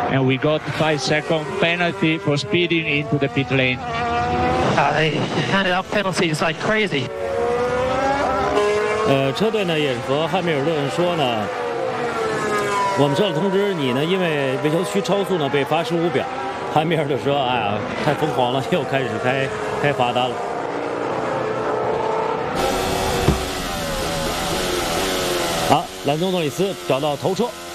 and we got 5-second penalty for speeding into the pit lane. They handed out penalties like crazy. 车队呢也是和汉密尔顿说呢，我们收到通知，你呢因为维修区超速呢被罚15秒。汉密尔顿说：“哎呀，太疯狂了，又开始开罚单了。”好，兰宗诺里斯找到头车。